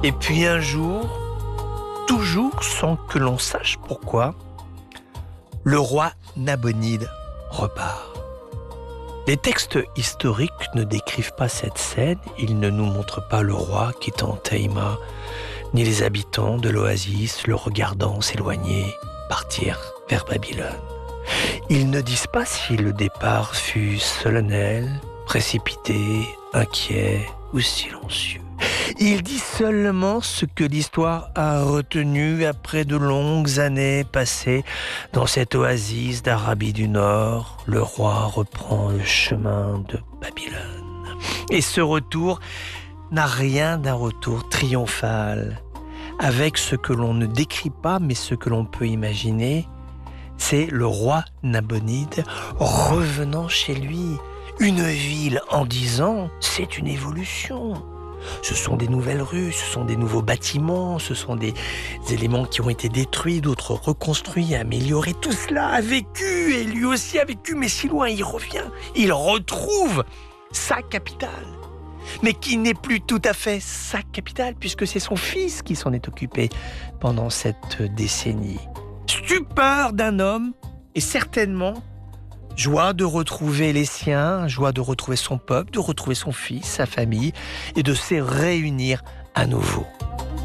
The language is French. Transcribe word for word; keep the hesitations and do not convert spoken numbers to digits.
Et puis un jour, toujours sans que l'on sache pourquoi, le roi Nabonide repart. Les textes historiques ne décrivent pas cette scène, ils ne nous montrent pas le roi quittant Théma, ni les habitants de l'oasis le regardant s'éloigner, partir vers Babylone. Ils ne disent pas si le départ fut solennel, précipité, inquiet ou silencieux. Il dit seulement ce que l'histoire a retenu après de longues années passées dans cette oasis d'Arabie du Nord. Le roi reprend le chemin de Babylone. Et ce retour n'a rien d'un retour triomphal. Avec ce que l'on ne décrit pas, mais ce que l'on peut imaginer, c'est le roi Nabonide revenant chez lui. Une ville en dix ans, c'est une évolution. Ce sont des nouvelles rues, ce sont des nouveaux bâtiments, ce sont des éléments qui ont été détruits, d'autres reconstruits, améliorés. Tout cela a vécu, et lui aussi a vécu, mais si loin, il revient. Il retrouve sa capitale, mais qui n'est plus tout à fait sa capitale, puisque c'est son fils qui s'en est occupé pendant cette décennie. Stupeur d'un homme, et certainement joie de retrouver les siens, joie de retrouver son peuple, de retrouver son fils, sa famille, et de se réunir à nouveau.